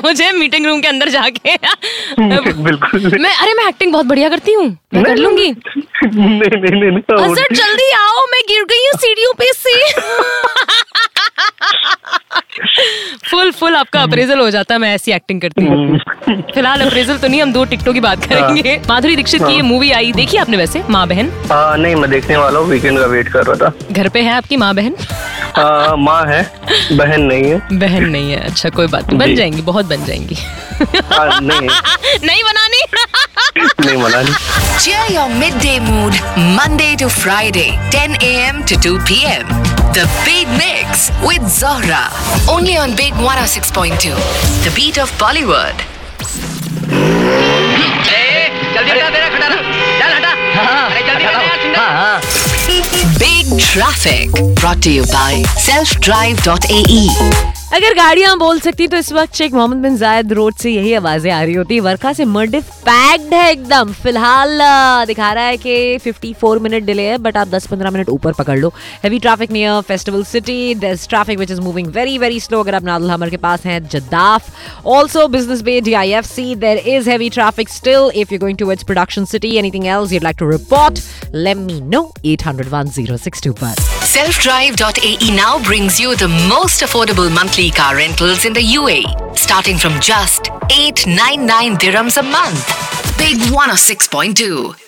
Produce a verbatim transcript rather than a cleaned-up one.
मुझे meeting room के अंदर जाके। बिल्कुल। मैं अरे मैं एक्टिंग बहुत बढ़िया करती हूँ, मैं कर लूंगी। नहीं नहीं नहीं नहीं सर जल्दी आओ, मैं गिर गई हूँ सीढ़ियों पे से। फुल फुल आपका अप्रेजल हो जाता है, मैं ऐसी एक्टिंग करती हूँ। फिलहाल अप्रेजल तो नहीं, हम दो टिकटों की बात करेंगे। माधुरी दीक्षित की ये मूवी आई, देखी आपने वैसे, माँ बहन? हाँ नहीं, मैं देखने वाला हूँ, वीकेंड का वेट कर रहा था। घर पे है आपकी माँ बहन? माँ है, बहन नहीं है। बहन नहीं है, अच्छा कोई बात नहीं, बन जाएंगी, बहुत बन जाएंगी। आ, नहीं नहीं बनानी। नहीं बनानी। Cheer your midday mood Monday to Friday ten a m to two p m The Big Mix with Zohra only on Big one oh six point two The beat of Bollywood. जल्दी हटा, तेरा खटारा चल हटा। अरे जल्दी हटा। Big Traffic brought to you by self drive dot a e. अगर गाड़ियां बोल सकती तो इस वक्त शेख मोहम्मद बिन जायद रोड से यही आवाजें आ रही होती। वर्खा से मर्डिफ पैक्ड है एकदम। फिलहाल दिखा रहा है कि चौवन मिनट डिले है, बट आप दस पंद्रह मिनट ऊपर पकड़ लो। Heavy traffic near festival city, there is traffic which is moving very very slow अगर आप नादुल हमर के पास हैं जद्दाफ। Also business bay D I F C, there is heavy traffic still if you going towards production city. Anything else you'd like to report, let me know eight hundred one oh six two पर। self drive dot a e now brings you the most affordable monthly car rentals in the U A E, starting from just eight hundred ninety-nine dirhams a month. Big one oh six point two